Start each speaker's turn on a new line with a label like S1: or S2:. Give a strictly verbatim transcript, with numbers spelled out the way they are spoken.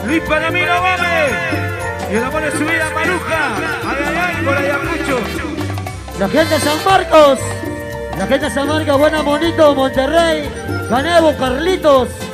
S1: Luis Panamino Gómez. Y el amor de su vida, Maruja. Ay, ay, ay, por Ayacucho.
S2: La gente de San Marcos. La gente de San Marcos, buena Monito, Monterrey. Canevo, Carlitos.